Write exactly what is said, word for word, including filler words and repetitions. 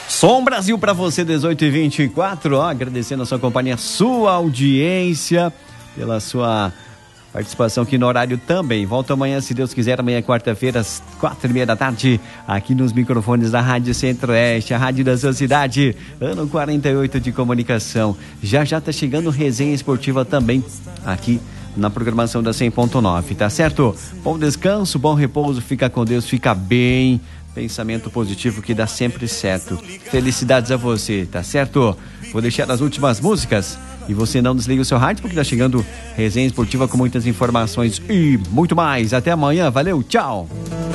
Som Brasil para você, dezoito e vinte e quatro, ó, agradecendo a sua companhia, sua audiência, pela sua participação aqui no horário também. Volto amanhã, se Deus quiser, amanhã quarta-feira, às quatro e meia da tarde, aqui nos microfones da Rádio Centro-Oeste, a rádio da sua cidade, ano quarenta e oito de comunicação. Já já tá chegando resenha esportiva também aqui na programação da cem ponto nove, tá certo? Bom descanso, bom repouso, fica com Deus, fica bem. Pensamento positivo que dá sempre certo. Felicidades a você, tá certo? Vou deixar as últimas músicas e você não desliga o seu rádio porque tá chegando resenha esportiva com muitas informações e muito mais. Até amanhã, valeu, tchau!